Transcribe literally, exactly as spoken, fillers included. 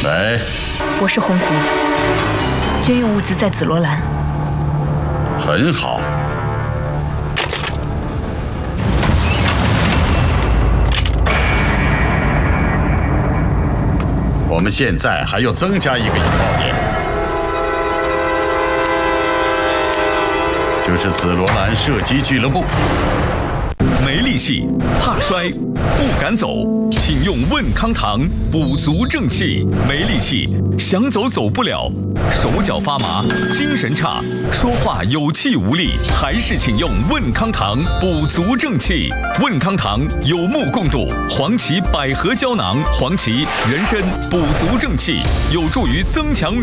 喂， 我是洪福，军用物资在紫罗兰。 很好。我们现在还要增加一个引爆点，就是紫罗兰射击俱乐部。 没力气，怕摔，不敢走，请用问康堂补足正气。没力气，想走走不了，手脚发麻，精神差，说话有气无力，还是请用问康堂补足正气。问康堂有目共睹，黄芪百合胶囊，黄芪人参补足正气，有助于增强